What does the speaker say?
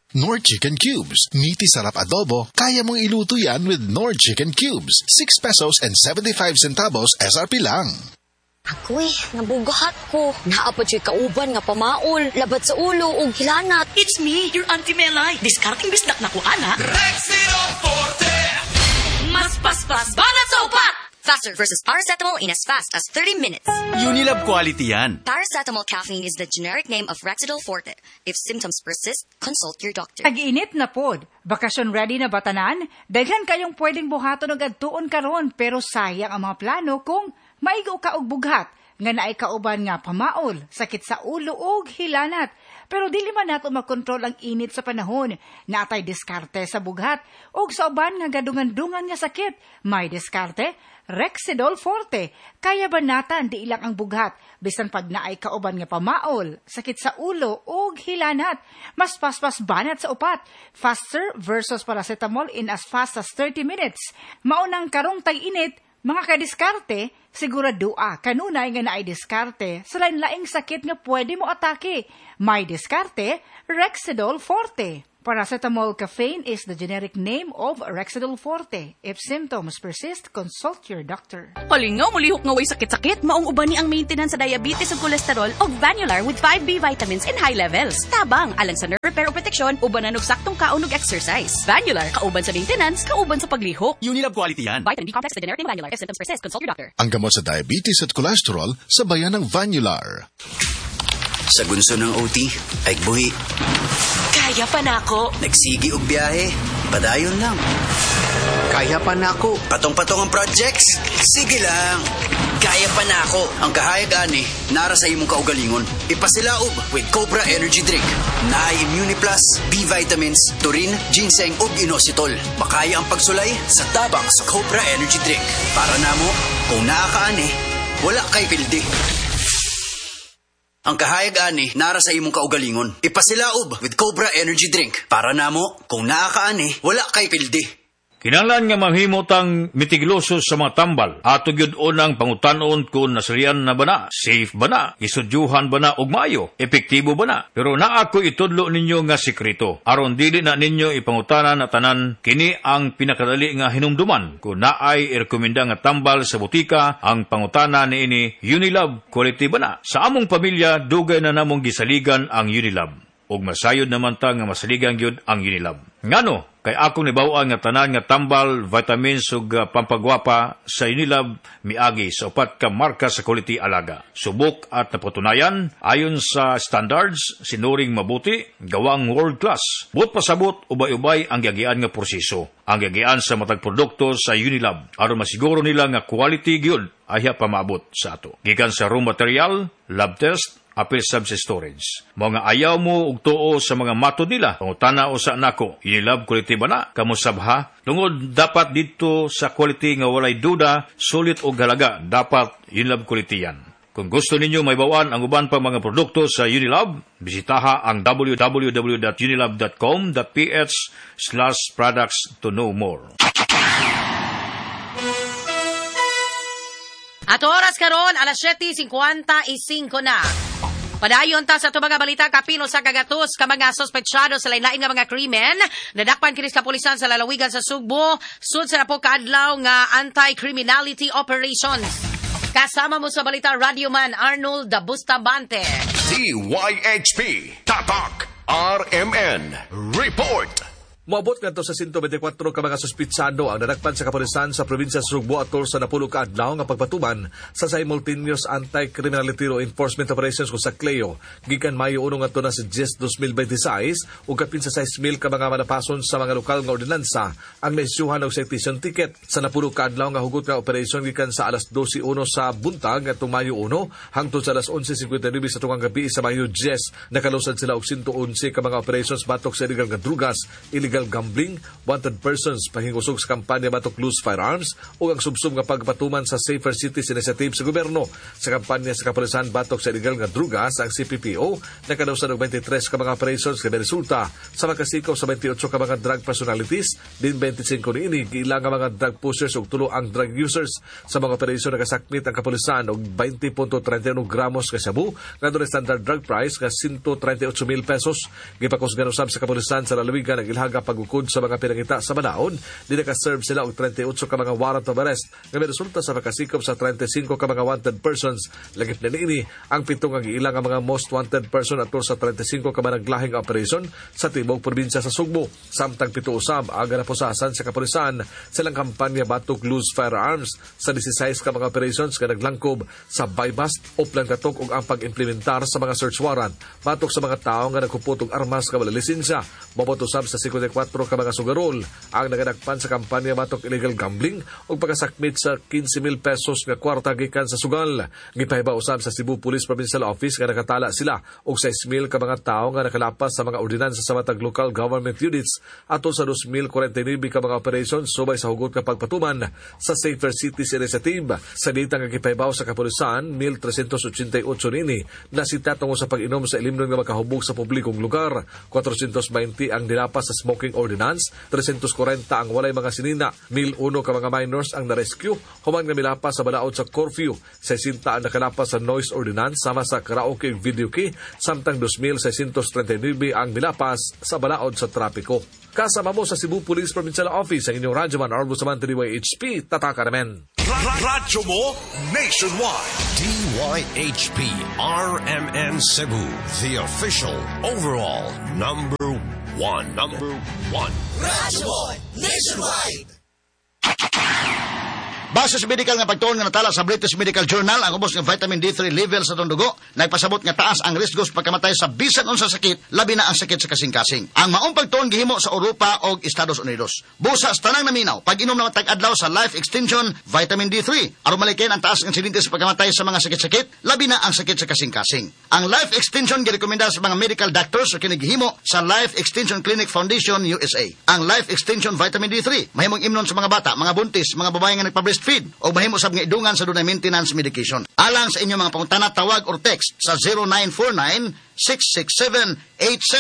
Knorr Chicken Cubes. Meaty sarap adobo. Kaya mong iluto yan with Knorr Chicken Cubes. 6 pesos and 75 centavos SRP lang. Ako nabugahat ko. Naapad siya kauban nga pamaol, labat sa ulo o gilanat. It's me, your Auntie Melay. Discarding bisdak na ko, ana. Rexidol Forte! Mas paspas, banat sa upat! Faster versus paracetamol in as fast as 30 minutes. Unilab quality yan. Paracetamol caffeine is the generic name of Rexidol Forte. If symptoms persist, consult your doctor. Ag-init na pod. Bakasyon ready na batanan? Daghan kayong pwedeng buhaton og adtuon karon pero sayang ang mga plano kung maigo ka og bughat nga naay kauban nga pamaol, sakit sa ulo ug hilanat. Pero dili man nato makontrol ang init sa panahon. Natay diskarte sa bughat ug sa uban nga gadungan-dungan nga sakit. May diskarte, Rexidol Forte. Kaya banatan di ilang ang bughat bisan pag naay kauban nga pamaol, sakit sa ulo ug hilanat. Mas paspas banat sa upat. Faster versus paracetamol in as fast as 30 minutes. Maunang karong tag-init, mga kadiskarte, siguradoa kanunay nga naay diskarte sa lain-laing sakit nga pwede mo atake. May diskarte, Rexidol Forte. Paracetamol caffeine is the generic name of Rexidol Forte. If symptoms persist, consult your doctor. Palingaw, mulihok nga way sakit-sakit, maong uban ni ang maintenance sa diabetes ug kolesterol og Vanular with 5B vitamins in high levels. Tabang, alang sa nerve repair o protection, uban na saktong kaon ug exercise. Vanular, kauban sa maintenance, kauban sa paglihok. Unilab quality yan. Vitamin B complex, the generic name Vanular. If symptoms persist, consult your doctor. Ang gamot sa diabetes at cholesterol, sabayan ng Vanular. Sa gunso ng OT, ay buhi. Kaya pa na ako. Nagsigi og biyahe, padayon lang. Kaya pa na ako. Patong-patong ang projects, sige lang. Kaya pa na ako. Ang kahayag ani, nara sa imong kaugalingon. Ipasilaob with Cobra Energy Drink. Naay Immuniplus, B vitamins, taurine, ginseng ug inositol. Makaya ang pagsulay sa tabang sa Cobra Energy Drink. Para namo, kung nakakaani, wala kay pildi. Ang kahayag ani, nara sa imong kaugalingon. Ipasilaob with Cobra Energy Drink. Para namo, kung nakakaani, wala kay pildi. Kinahanglan nga manghimutang mitigloso sa mga tambal. Ato gyud unang pangutanon kung nasalian na ba na, safe ba na, isudyuhan ba na og maayo, epektibo ba na. Pero naa ko itudlo ninyo nga sekreto. Aron dili na ninyo ipangutanan na tanan, kini ang pinakadali nga hinumduman. Kung naay irekomenda nga tambal sa butika, ang pangutana niini Unilab quality ba na. Sa among pamilya, dugay na namong gisaligan ang Unilab. Og masayod naman ta nga masaligan gyud ang Unilab. Ngano? Kay akong nibawaan nga tanan nga tambal, vitamins ug pampagwapa sa Unilab miagi sa upat ka marka sa quality alaga. Subok at napatunayan ayon sa standards sinuring mabuti, gawang world class. Buot pasabot ubay-ubay ang giagian nga proseso. Ang giagian sa matag produkto sa Unilab aron masiguro nila nga quality gyud ayha pa maabot sa ato. Gikan sa raw material, lab test, apil sab sa storage. Mga ayaw mo og tuo sa mga matod nila. Pangutana usa nako, Unilab quality ba na? Kamu sabha? Tungod dapat dito sa quality nga walay duda, sulit og halaga, dapat Unilab quality yan. Kung gusto ninyo may bawaan ang uban pa mga produkto sa Unilab, bisitaha ang www.unilab.com.ph/products to know more. At oras karon alas 7:55 na. Padayon ta sa mga balita kapino sa kagatos ka mga sospetsado sa lain-lain nga mga krimen. Nadakpan kinis kapulisan sa lalawigan sa Sugbo sud sa napo kaadlaw nga anti-criminality operations. Kasama mo sa balita Radioman Arnold Bustamante. DYHP Tatak RMN Report. Moabot ngadto sa 124 ka mga suspitsado ang nadakpan sa kapulisan sa probinsya sa Sugbo atol sa napulo ka adlaw nga pagpatuman sa simultaneous anti-criminality law enforcement operations ko sa Cleo gikan Mayo 1 ngadto na sa 10, 2026 ug kapin sa 6,000 ka mga manapason sa mga lokal nga ordinansa ang naisyuhan og citation ticket sa napulo ka adlaw nga hugot nga operasyon gikan sa alas 12:01 sa buntag ngadto Mayo 1 hangtod sa alas 11:59 sa tungang gabi sa Mayo 10 nakalusad sila og 111 ka mga operations batok sa illegal nga drugas, illegal illegal gambling, wanted persons, pahingusog sa kampanya batok Loose Firearms o ang subsub nga pagpatuman sa Safer Cities Initiative sa gobyerno. Sa kampanya sa kapulisan batok sa illegal nga drugas, ang CPPO nakadawsan og 23 ka mga operations nga resulta sa makasikaw sa 28 ka mga drug personalities, din 25 niini giilang nga mga drug pushers ug tulo ang drug users. Sa mga operasyon nakasakmit ang kapulisan og 20.31 gramos ka shabu nga doon standard drug price nga 138,000 pesos. Gipakusgan usab sa kapulisan sa lalawigan ang ilhaga pagukod sa mga pinangita sa banaon. Di nakaserve sila og 38 ka mga warrant of arrest nga resulta sa makasikop sa 35 ka mga wanted persons. Lagip na niini ang pitong ang ilang nga mga most wanted person atol sa 35 ka mga naglahing operation sa tibok probinsya sa Sugbo. Samtang pito usab ang napusasan sa kapulisan silang kampanya batok Loose Firearms sa 16 ka mga operations nga naglangkob sa buy-bust o plan katok ug ang pag-implementar sa mga search warrant batok sa mga tao nga nagkupot og armas nga wala lisensya. Mabot usab sa 54 ka mga sugarol ang nagadakpan sa kampanya batok illegal gambling ug pagkasakmit sa 15,000 pesos nga kwarta gikan sa sugal. Gipahibaw usab sa Cebu Police Provincial Office nga nakatala sila og 6,000 ka mga tao nga nakalapas sa mga ordinansa sa matag local government units atol sa 2,049 ka mga operations subay sa hugot nga pagpatuman sa Safer Cities Initiative. Sa data nga gipahibaw sa kapulisan, 1,388 nini nasita tungo sa pag-inom sa ilimnon nga makahubog sa publikong lugar. 420 ang nilapas sa smoking ordinance, 340 ang walay mga sinina, 1,001 ka mga minors ang na-rescue, human nga milapas sa balaod sa curfew, 60 ang nakalapas sa noise ordinance sama sa karaoke ug video key, samtang 2,639 ang milapas sa balaod sa trapiko. Kasama mo sa Cebu Police Provincial Office ang inyong radyoman Arlo Samantha DYHP, Tataka Ramen. Radyo mo nationwide. DYHP RMN Cebu, the official overall number one. Radyo mo nationwide. Base sa medical nga pagtuon nga natala sa British Medical Journal, ang ubos nga vitamin D3 level sa itong dugo, nagpasabot nga taas ang risko sa pagkamatay sa bisan unsa sakit, labi na ang sakit sa kasing-kasing. Ang maong pagtuon gihimo sa Europa o Estados Unidos. Busa sa tanang naminaw, pag-inom naman tag-adlaw sa Life Extension Vitamin D3, aron malikin ang taas ng insidente sa pagkamatay sa mga sakit-sakit, labi na ang sakit sa kasing-kasing. Ang Life Extension girekomenda sa mga medical doctors sa kinigihimo sa Life Extension Clinic Foundation USA. Ang Life Extension Vitamin D3 mahimong imnon sa mga bata, mga buntis, mga babae nga nagpa-breastfeed o mahimo sab nga idungan sa dunay maintenance medication. Alang sa inyong mga pangutana, tawag or text sa 0949 667 87